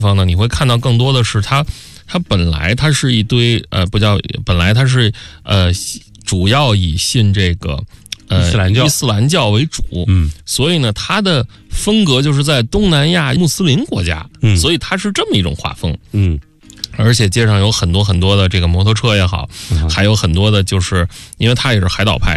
方呢，你会看到更多的是它本来它是一堆本来它是主要以信这个伊斯兰教为主，所以呢，它的风格就是在东南亚穆斯林国家，所以它是这么一种画风，而且街上有很多很多的这个摩托车也好，还有很多的，就是因为它也是海岛派。